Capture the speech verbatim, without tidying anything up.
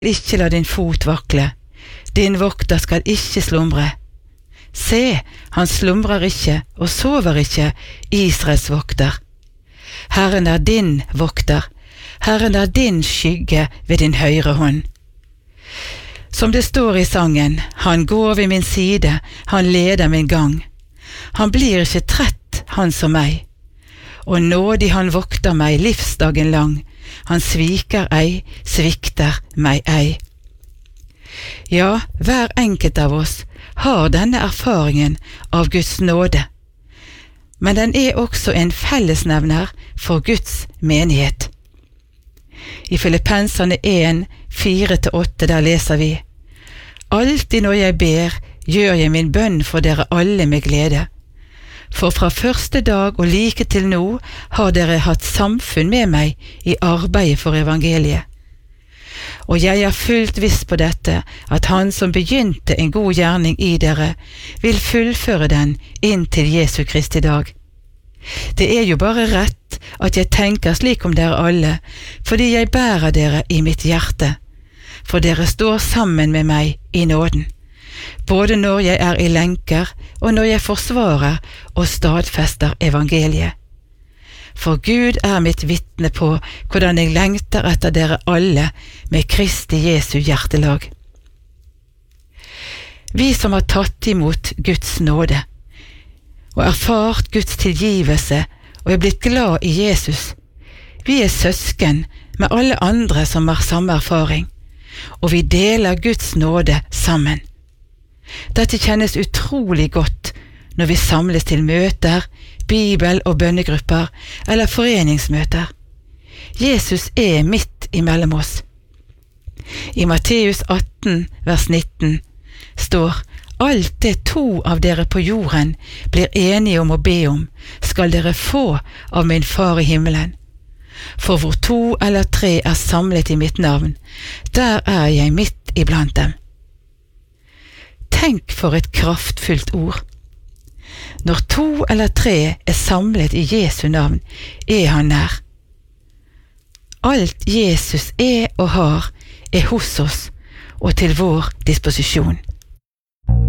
Ikke la din fot vakle, din vokter skal ikke slumre. Se, han slumrer ikke og sover ikke, Israels vokter. Herren er din vokter, Herren er din skygge ved din høyre hånd. Som det står i sangen, han går ved min side, han leder min gang. Han blir ikke trett, han som meg. Og nådig han vokter meg livsdagen lang, han sviker ei, svikter meg ei. Ja, hver enkelt av oss har denne erfaringen av Guds nåde, men den er også en fellesnevner for Guds menighet. I Filippenserne en, fire til åtte, der leser vi: Alltid når jeg ber, gjør jeg min bønn for dere alle med glede. For fra første dag og like til nå har dere hatt samfunn med meg i arbeidet for evangeliet. Og jeg er fullt viss på dette, at han som begynte en god gjerning i dere, vil fullføre den inn til Jesu Kristi dag. Det er jo bare rett at jeg tenker slik om dere alle, fordi jeg bærer dere i mitt hjerte, for dere står sammen med meg i nåden, både når jeg er i lenker og når jeg forsvarer og stadfester evangeliet. For Gud er mitt vitne på hvordan jeg lengter etter dere alle med Kristi Jesu hjertelag. Vi som har tatt imot Guds nåde og erfart Guds tilgivelse og er blitt glad i Jesus, vi er søsken med alle andre som har samme erfaring, og vi deler Guds nåde sammen. Dette kjennes utrolig godt når vi samles til møter, bibel- og bønnegrupper eller foreningsmøter. Jesus er midt imellom oss. I Matteus atten, vers nitten, står: Alt det to av dere på jorden blir enige om å be om, skal dere få av min far i himmelen. For hvor to eller tre er samlet i mitt navn, der er jeg midt iblant dem. Tenk for et kraftfullt ord. Når to eller tre er samlet i Jesu navn, er han nær. Alt Jesus er og har, er hos oss og til vår disposisjon.